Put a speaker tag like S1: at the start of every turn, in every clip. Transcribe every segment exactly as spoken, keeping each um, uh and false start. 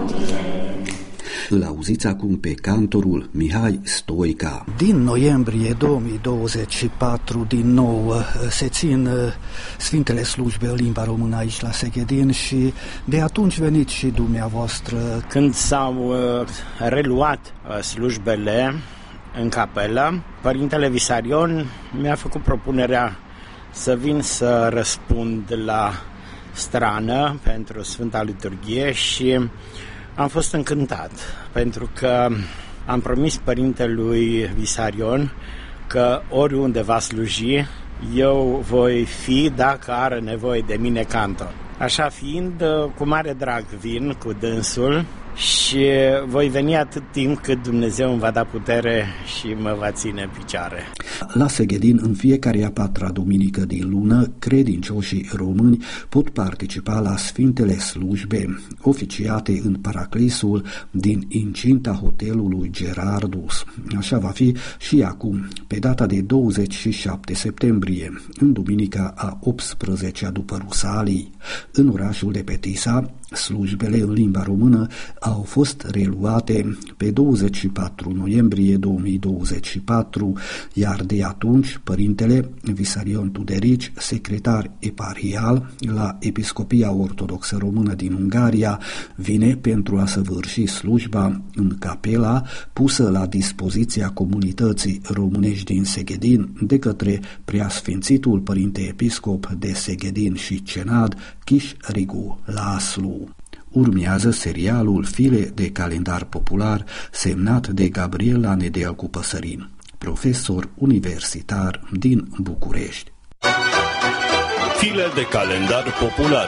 S1: Îl auziți acum pe cantorul Mihai Stoica.
S2: Din noiembrie două mii douăzeci și patru, din nou, se țin Sfintele Slujbe în limba română aici la Seghedin și de atunci veniți și dumneavoastră.
S3: Când s-au reluat slujbele în capelă, Părintele Visarion mi-a făcut propunerea să vin să răspund la strană pentru Sfânta Liturghie și am fost încântat, pentru că am promis Părintelui Visarion că oriunde va sluji, eu voi fi dacă are nevoie de mine cantor. Așa fiind, cu mare drag vin cu dânsul și voi veni atât timp cât Dumnezeu îmi va da putere și mă va ține în picioare.
S1: La Seghedin, în fiecare a patra duminică din lună, credincioșii români pot participa la Sfintele Slujbe, oficiate în paraclisul din incinta hotelului Gerardus. Așa va fi și acum, pe data de douăzeci și șapte septembrie, în duminica a optsprezecea după Rusalii. În orașul de pe Tisa, slujbele în limba română au fost reluate pe douăzeci și patru noiembrie două mii douăzeci și patru, iar de atunci Părintele Visarion Tuderici, secretar eparhial la Episcopia Ortodoxă Română din Ungaria, vine pentru a săvârși slujba în capela pusă la dispoziția comunității românești din Seghedin de către Preasfințitul Părinte Episcop de Seghedin și Cenad, Chiș Rigu Laslu. Urmează serialul File de calendar popular, semnat de Gabriela Nedelcu Păsărin, profesor universitar din București.
S4: File de calendar popular.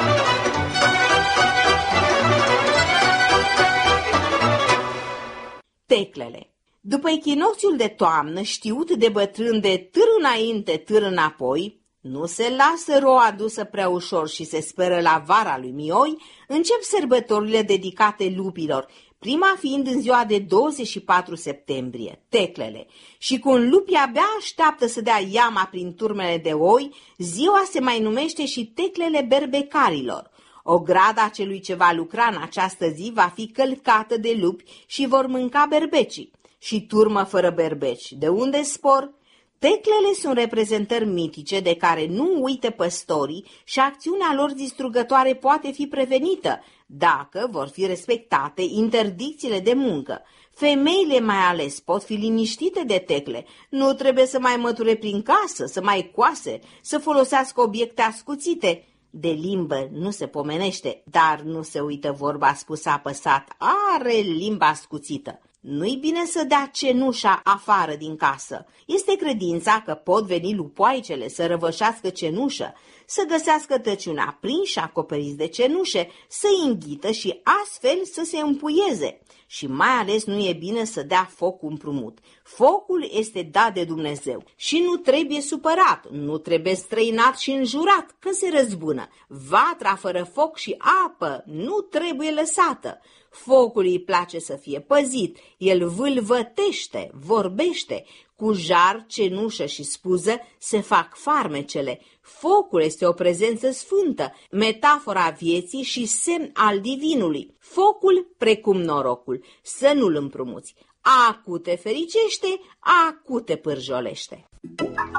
S5: Teclele. După echinocțiul de toamnă, știut de bătrân de târ înainte, târ înapoi, nu se lasă roa dusă prea ușor și se speră la vara lui Mioi, încep sărbătorile dedicate lupilor, prima fiind în ziua de douăzeci și patru septembrie, Teclele. Și când lupii abia așteaptă să dea iama prin turmele de oi, ziua se mai numește și Teclele berbecarilor. Ograda celui ce va lucra în această zi va fi călcată de lupi și vor mânca berbecii. Și turmă fără berbeci, de unde spor? Teclele sunt reprezentări mitice de care nu uită păstorii și acțiunea lor distrugătoare poate fi prevenită dacă vor fi respectate interdicțiile de muncă. Femeile mai ales pot fi liniștite de tecle, nu trebuie să mai măture prin casă, să mai coase, să folosească obiecte ascuțite. De limbă nu se pomenește, dar nu se uită vorba spusă apăsat, are limba ascuțită. Nu-i bine să dea cenușa afară din casă. Este credința că pot veni lupoaicele să răvășească cenușă, să găsească tăciunea prinși, acoperiți de cenușe, să înghită și astfel să se împuieze. Și mai ales nu e bine să dea foc împrumut. Focul este dat de Dumnezeu și nu trebuie supărat, nu trebuie străinat și înjurat că se răzbună. Vatra fără foc și apă nu trebuie lăsată. Focul îi place să fie păzit, el vâlvătește, vorbește, cu jar, cenușă și spuză se fac farmecele. Focul este o prezență sfântă, metafora vieții și semn al divinului. Focul precum norocul, să nu-l împrumuți. Acu te fericește, acu te pârjolește.